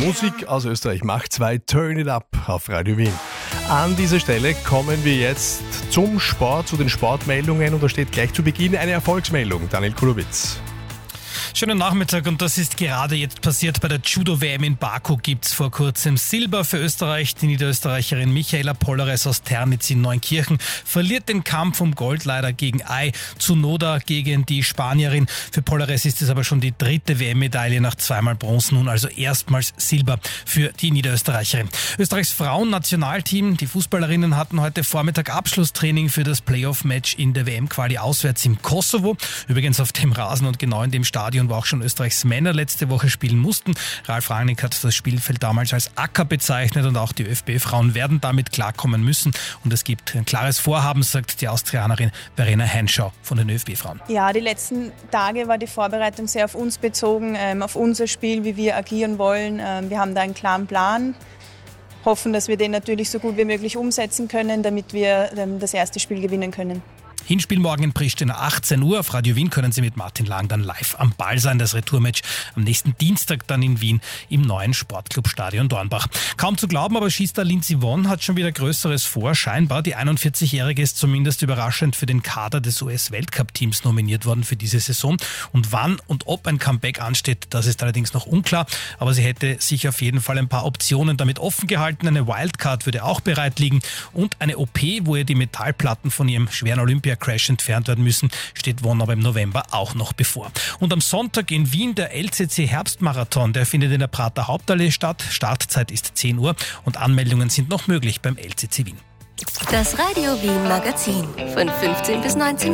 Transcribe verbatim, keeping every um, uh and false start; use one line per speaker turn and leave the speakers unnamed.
Musik aus Österreich macht zwei Turn It Up auf Radio Wien. An dieser Stelle kommen wir jetzt zum Sport, zu den Sportmeldungen und da steht gleich zu Beginn eine Erfolgsmeldung. Daniel Kulowitz.
Schönen Nachmittag und das ist gerade jetzt passiert. Bei der Judo-W M in Baku gibt es vor kurzem Silber für Österreich. Die Niederösterreicherin Michaela Polleres aus Ternitz in Neunkirchen verliert den Kampf um Gold leider gegen Ai Tsunoda, gegen die Spanierin. Für Polleres ist es aber schon die dritte W M-Medaille nach zweimal Bronze, nun also erstmals Silber für die Niederösterreicherin. Österreichs Frauennationalteam, die Fußballerinnen, hatten heute Vormittag Abschlusstraining für das Playoff-Match in der W M-Quali auswärts im Kosovo. Übrigens auf dem Rasen und genau in dem Stadion, wo auch schon Österreichs Männer letzte Woche spielen mussten. Ralf Rangnick hat das Spielfeld damals als Acker bezeichnet und auch die ÖFB-Frauen werden damit klarkommen müssen. Und es gibt ein klares Vorhaben, sagt die Austrianerin Verena Henschau von den ÖFB-Frauen.
Ja, die letzten Tage war die Vorbereitung sehr auf uns bezogen, ähm, auf unser Spiel, wie wir agieren wollen. Ähm, wir haben da einen klaren Plan. Hoffen, dass wir den natürlich so gut wie möglich umsetzen können, damit wir ähm, das erste Spiel gewinnen können.
Hinspiel morgen in Pristina, achtzehn Uhr. Auf Radio Wien können Sie mit Martin Lang dann live am Ball sein. Das Retourmatch am nächsten Dienstag dann in Wien im neuen Sportclub-Stadion Dornbach. Kaum zu glauben, aber Schießstar Lindsey Vonn hat schon wieder Größeres vor. Scheinbar, die einundvierzig-Jährige ist zumindest überraschend für den Kader des U S-Weltcup-Teams nominiert worden für diese Saison. Und wann und ob ein Comeback ansteht, das ist allerdings noch unklar. Aber sie hätte sich auf jeden Fall ein paar Optionen damit offen gehalten. Eine Wildcard würde auch bereit liegen. Und eine O P, wo ihr die Metallplatten von ihrem schweren Olympia Crash entfernt werden müssen, steht Vonn aber im November auch noch bevor. Und am Sonntag in Wien der L C C Herbstmarathon, der findet in der Prater Hauptallee statt. Startzeit ist zehn Uhr und Anmeldungen sind noch möglich beim L C C Wien.
Das Radio Wien Magazin von fünfzehn bis neunzehn Uhr.